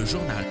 le journal.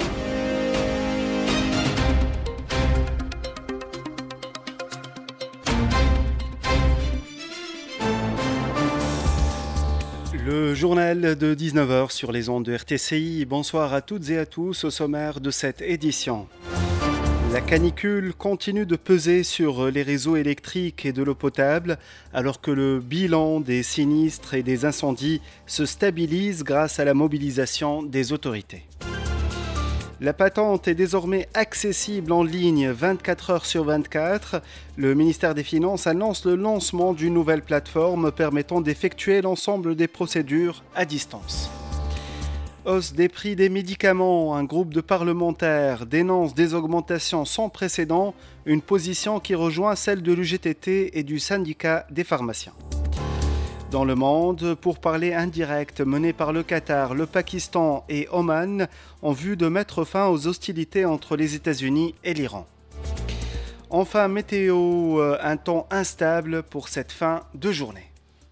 Le journal de 19h sur les ondes de RTCI. Bonsoir à toutes et à tous au sommaire de cette édition. La canicule continue de peser sur les réseaux électriques et de l'eau potable, alors que le bilan des sinistres et des incendies se stabilise grâce à la mobilisation des autorités. La patente est désormais accessible en ligne 24 heures sur 24. Le ministère des Finances annonce le lancement d'une nouvelle plateforme permettant d'effectuer l'ensemble des procédures à distance. Hausse des prix des médicaments, un groupe de parlementaires dénonce des augmentations sans précédent, une position qui rejoint celle de l'UGTT et du syndicat des pharmaciens. Dans le monde, pourparlers indirects menés par le Qatar, le Pakistan et Oman en vue de mettre fin aux hostilités entre les États-Unis et l'Iran. Enfin, météo, un temps instable pour cette fin de journée.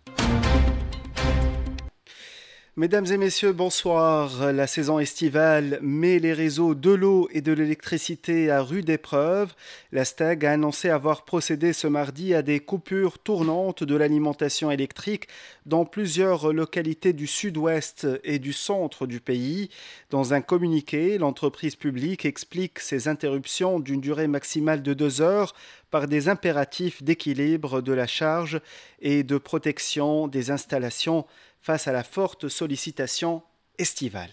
Mesdames et messieurs, bonsoir. La saison estivale met les réseaux de l'eau et de l'électricité à rude épreuve. La STEG a annoncé avoir procédé ce mardi à des coupures tournantes de l'alimentation électrique dans plusieurs localités du sud-ouest et du centre du pays. Dans un communiqué, l'entreprise publique explique ces interruptions d'une durée maximale de 2 heures par des impératifs d'équilibre de la charge et de protection des installations face à la forte sollicitation estivale.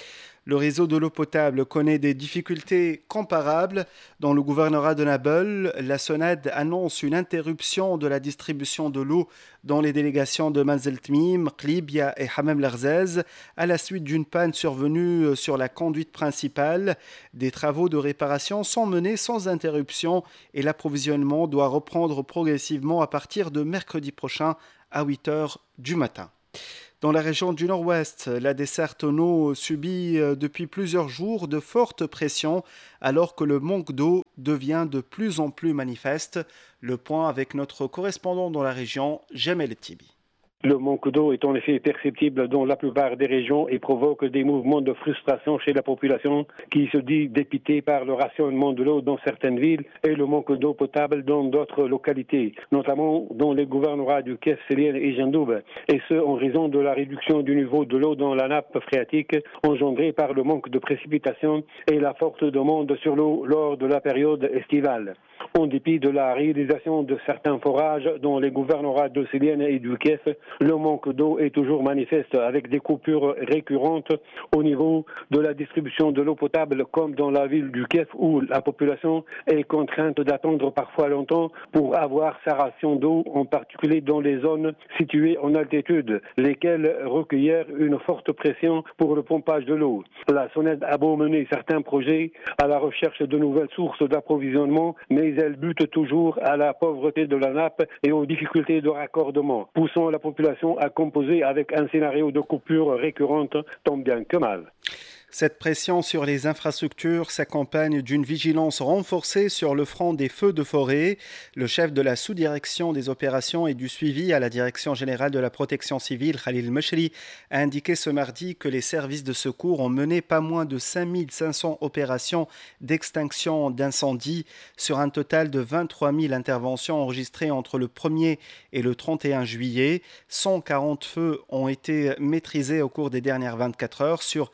Le réseau de l'eau potable connaît des difficultés comparables. Dans le gouvernorat de Nabeul, la SONED annonce une interruption de la distribution de l'eau dans les délégations de Manzil Tmim, Qlibia et Hamam Larzez à la suite d'une panne survenue sur la conduite principale. Des travaux de réparation sont menés sans interruption et l'approvisionnement doit reprendre progressivement à partir de mercredi prochain à 8 heures du matin. Dans la région du Nord-Ouest, la desserte en eau subit depuis plusieurs jours de fortes pressions alors que le manque d'eau devient de plus en plus manifeste. Le point avec notre correspondant dans la région, Jamel Tibi. Le manque d'eau est en effet perceptible dans la plupart des régions et provoque des mouvements de frustration chez la population qui se dit dépitée par le rationnement de l'eau dans certaines villes et le manque d'eau potable dans d'autres localités, notamment dans les gouvernorats du Kef, Sélien et Jandoub, et ce en raison de la réduction du niveau de l'eau dans la nappe phréatique engendrée par le manque de précipitations et la forte demande sur l'eau lors de la période estivale. En dépit de la réalisation de certains forages dans les gouvernorats de Sélien et du Kef, le manque d'eau est toujours manifeste avec des coupures récurrentes au niveau de la distribution de l'eau potable comme dans la ville du Kef où la population est contrainte d'attendre parfois longtemps pour avoir sa ration d'eau, en particulier dans les zones situées en altitude, lesquelles recueillèrent une forte pression pour le pompage de l'eau. La SONED a beau mener certains projets à la recherche de nouvelles sources d'approvisionnement, mais elle bute toujours à la pauvreté de la nappe et aux difficultés de raccordement, poussant la population à composer avec un scénario de coupure récurrente tant bien que mal. Cette pression sur les infrastructures s'accompagne d'une vigilance renforcée sur le front des feux de forêt. Le chef de la sous-direction des opérations et du suivi à la Direction générale de la protection civile, Khalil Meshri, a indiqué ce mardi que les services de secours ont mené pas moins de 5500 opérations d'extinction d'incendie sur un total de 23 000 interventions enregistrées entre le 1er et le 31 juillet. 140 feux ont été maîtrisés au cours des dernières 24 heures sur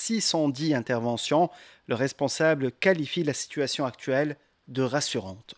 610 interventions. Le responsable qualifie la situation actuelle de rassurante.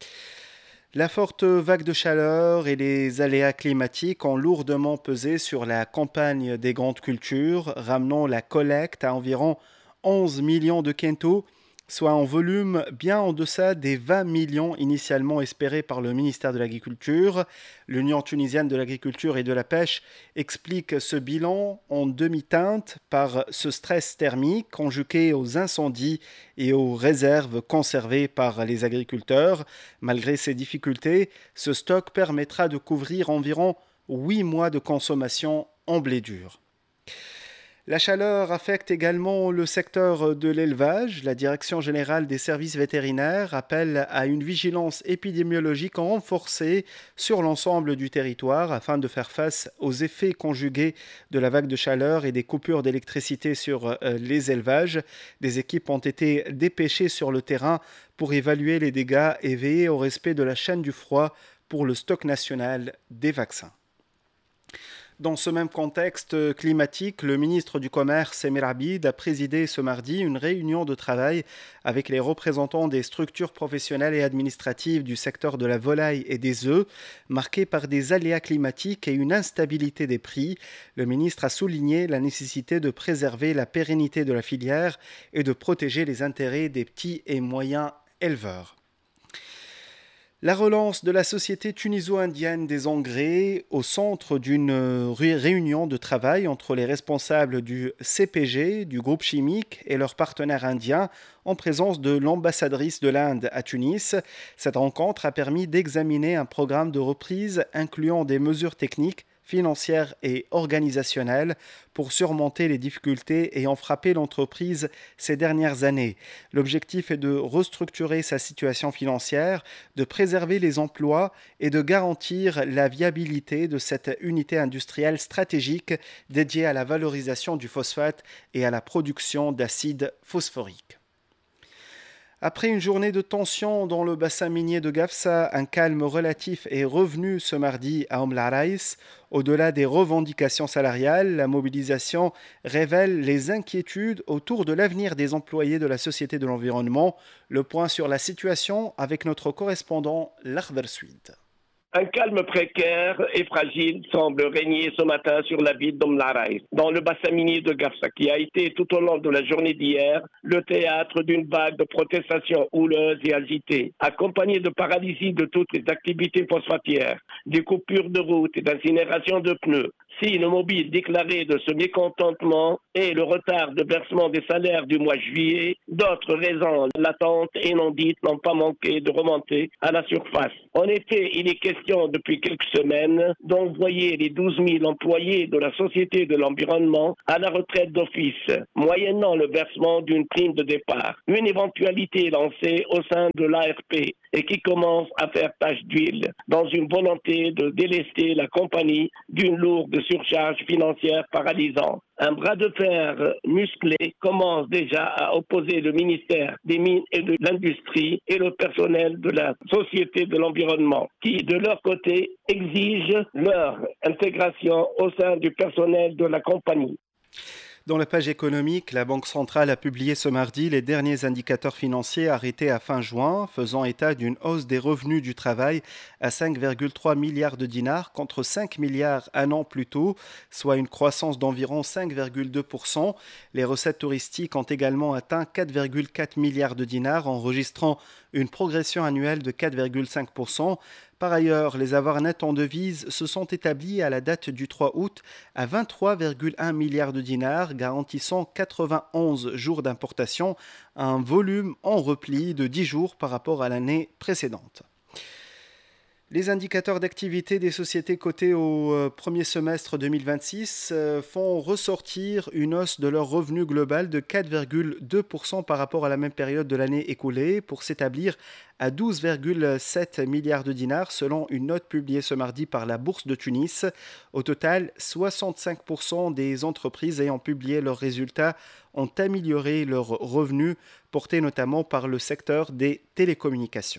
La forte vague de chaleur et les aléas climatiques ont lourdement pesé sur la campagne des grandes cultures, ramenant la collecte à environ 11 millions de quintaux, soit en volume bien en deçà des 20 millions initialement espérés par le ministère de l'Agriculture. L'Union tunisienne de l'agriculture et de la pêche explique ce bilan en demi-teinte par ce stress thermique conjugué aux incendies et aux réserves conservées par les agriculteurs. Malgré ces difficultés, ce stock permettra de couvrir environ 8 mois de consommation en blé dur. La chaleur affecte également le secteur de l'élevage. La Direction générale des services vétérinaires appelle à une vigilance épidémiologique renforcée sur l'ensemble du territoire afin de faire face aux effets conjugués de la vague de chaleur et des coupures d'électricité sur les élevages. Des équipes ont été dépêchées sur le terrain pour évaluer les dégâts et veiller au respect de la chaîne du froid pour le stock national des vaccins. Dans ce même contexte climatique, le ministre du Commerce, Emir Abid, a présidé ce mardi une réunion de travail avec les représentants des structures professionnelles et administratives du secteur de la volaille et des œufs, marquée par des aléas climatiques et une instabilité des prix. Le ministre a souligné la nécessité de préserver la pérennité de la filière et de protéger les intérêts des petits et moyens éleveurs. La relance de la Société tuniso-indienne des engrais au centre d'une réunion de travail entre les responsables du CPG, du groupe chimique et leurs partenaires indiens en présence de l'ambassadrice de l'Inde à Tunis. Cette rencontre a permis d'examiner un programme de reprise incluant des mesures techniques, financières et organisationnelles pour surmonter les difficultés ayant frappé l'entreprise ces dernières années. L'objectif est de restructurer sa situation financière, de préserver les emplois et de garantir la viabilité de cette unité industrielle stratégique dédiée à la valorisation du phosphate et à la production d'acide phosphorique. Après une journée de tension dans le bassin minier de Gafsa, un calme relatif est revenu ce mardi à Omlaraïs. Au-delà des revendications salariales, la mobilisation révèle les inquiétudes autour de l'avenir des employés de la Société de l'Environnement. Le point sur la situation avec notre correspondant L'Akhbar Suid. Un calme précaire et fragile semble régner ce matin sur la ville d'Omlaraïs, dans le bassin minier de Gafsa, qui a été tout au long de la journée d'hier le théâtre d'une vague de protestations houleuses et agitées, accompagnée de paralysie de toutes les activités phosphatières, des coupures de route et d'incinération de pneus. Signe mobile déclaré de ce mécontentement et le retard de versement des salaires du mois juillet, d'autres raisons latentes et non dites n'ont pas manqué de remonter à la surface. En effet, il est question depuis quelques semaines d'envoyer les 12 000 employés de la Société de l'Environnement à la retraite d'office, moyennant le versement d'une prime de départ. Une éventualité lancée au sein de l'ARP et qui commence à faire tache d'huile dans une volonté de délester la compagnie d'une lourde surcharge financière paralysante. Un bras de fer musclé commence déjà à opposer le ministère des Mines et de l'Industrie et le personnel de la Société de l'Environnement, qui, de leur côté, exigent leur intégration au sein du personnel de la compagnie. Dans la page économique, la Banque centrale a publié ce mardi les derniers indicateurs financiers arrêtés à fin juin, faisant état d'une hausse des revenus du travail à 5,3 milliards de dinars contre 5 milliards un an plus tôt, soit une croissance d'environ 5,2%. Les recettes touristiques ont également atteint 4,4 milliards de dinars, enregistrant une progression annuelle de 4,5%. Par ailleurs, les avoirs nets en devises se sont établis à la date du 3 août à 23,1 milliards de dinars, garantissant 91 jours d'importation, un volume en repli de 10 jours par rapport à l'année précédente. Les indicateurs d'activité des sociétés cotées au premier semestre 2026 font ressortir une hausse de leur revenu global de 4,2% par rapport à la même période de l'année écoulée pour s'établir à 12,7 milliards de dinars selon une note publiée ce mardi par la Bourse de Tunis. Au total, 65% des entreprises ayant publié leurs résultats ont amélioré leurs revenus, portés notamment par le secteur des télécommunications.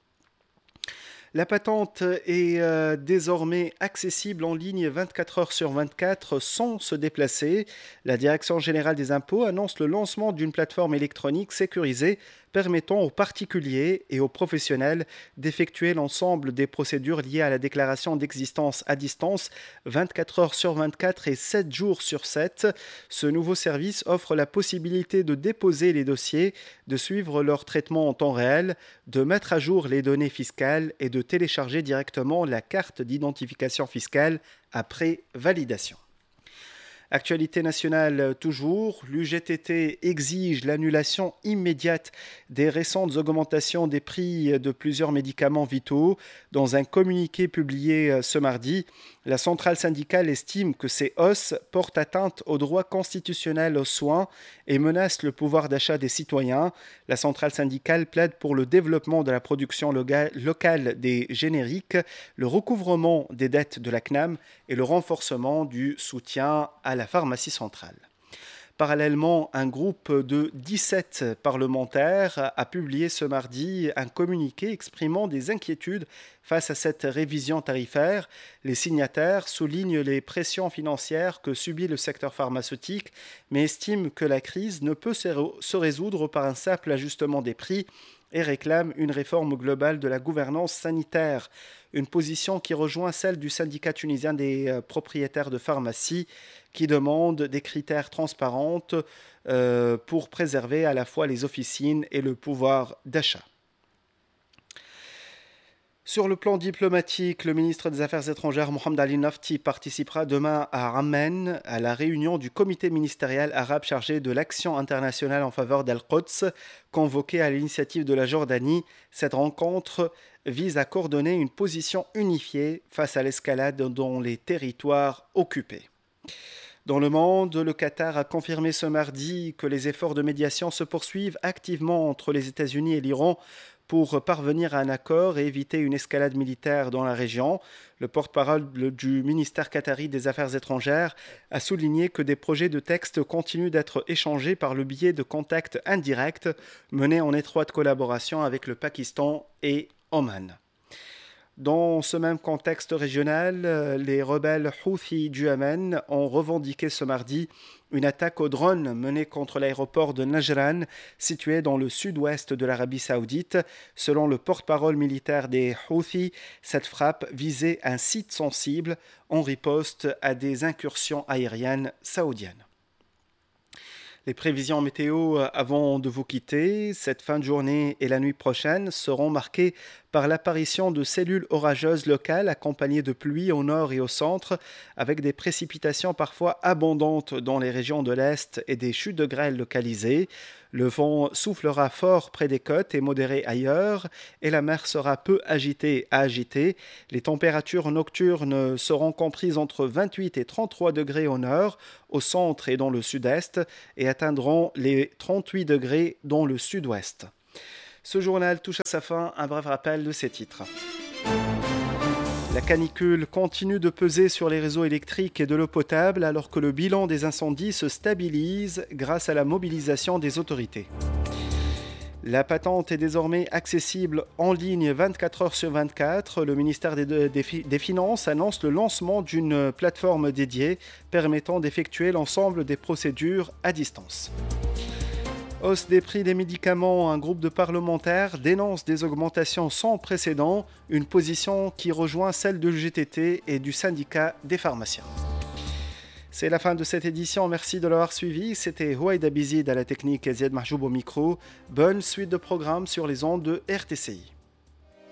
La patente est désormais accessible en ligne 24 heures sur 24 sans se déplacer. La Direction générale des impôts annonce le lancement d'une plateforme électronique sécurisée permettant aux particuliers et aux professionnels d'effectuer l'ensemble des procédures liées à la déclaration d'existence à distance 24 heures sur 24 et 7 jours sur 7. Ce nouveau service offre la possibilité de déposer les dossiers, de suivre leur traitement en temps réel, de mettre à jour les données fiscales et de télécharger directement la carte d'identification fiscale après validation. Actualité nationale toujours, l'UGTT exige l'annulation immédiate des récentes augmentations des prix de plusieurs médicaments vitaux. Dans un communiqué publié ce mardi, La centrale syndicale estime que ces hausses portent atteinte au droit constitutionnel aux soins et menacent le pouvoir d'achat des citoyens. La centrale syndicale plaide pour le développement de la production locale des génériques, le recouvrement des dettes de la CNAM et le renforcement du soutien à la pharmacie centrale. Parallèlement, un groupe de 17 parlementaires a publié ce mardi un communiqué exprimant des inquiétudes face à cette révision tarifaire. Les signataires soulignent les pressions financières que subit le secteur pharmaceutique, mais estiment que la crise ne peut se résoudre par un simple ajustement des prix et réclament une réforme globale de la gouvernance sanitaire. Une position qui rejoint celle du syndicat tunisien des propriétaires de pharmacie qui demande des critères transparents pour préserver à la fois les officines et le pouvoir d'achat. Sur le plan diplomatique, le ministre des Affaires étrangères Mohamed Ali Nafti participera demain à Amman à la réunion du comité ministériel arabe chargé de l'action internationale en faveur d'Al-Quds, convoqué à l'initiative de la Jordanie. Cette rencontre vise à coordonner une position unifiée face à l'escalade dans les territoires occupés. Dans le monde, le Qatar a confirmé ce mardi que les efforts de médiation se poursuivent activement entre les États-Unis et l'Iran pour parvenir à un accord et éviter une escalade militaire dans la région. Le porte-parole du ministère qatari des Affaires étrangères a souligné que des projets de texte continuent d'être échangés par le biais de contacts indirects menés en étroite collaboration avec le Pakistan et Oman. Dans ce même contexte régional, les rebelles Houthis du Yémen ont revendiqué ce mardi une attaque au drone menée contre l'aéroport de Najran, situé dans le sud-ouest de l'Arabie saoudite. Selon le porte-parole militaire des Houthis, cette frappe visait un site sensible en riposte à des incursions aériennes saoudiennes. Les prévisions météo avant de vous quitter, cette fin de journée et la nuit prochaine seront marquées par l'apparition de cellules orageuses locales accompagnées de pluie au nord et au centre, avec des précipitations parfois abondantes dans les régions de l'Est et des chutes de grêle localisées. Le vent soufflera fort près des côtes et modéré ailleurs, et la mer sera peu agitée à agitée. Les températures nocturnes seront comprises entre 28 et 33 degrés au nord, au centre et dans le sud-est, et atteindront les 38 degrés dans le sud-ouest. Ce journal touche à sa fin, un bref rappel de ses titres. La canicule continue de peser sur les réseaux électriques et de l'eau potable alors que le bilan des incendies se stabilise grâce à la mobilisation des autorités. La patente est désormais accessible en ligne 24 heures sur 24. Le ministère des Finances annonce le lancement d'une plateforme dédiée permettant d'effectuer l'ensemble des procédures à distance. Hausse des prix des médicaments, un groupe de parlementaires dénonce des augmentations sans précédent, une position qui rejoint celle de l'UGTT et du syndicat des pharmaciens. C'est la fin de cette édition, merci de l'avoir suivi. C'était Houaïda Bizid à la technique et Ziad Mahjoub au micro. Bonne suite de programmes sur les ondes de RTCI.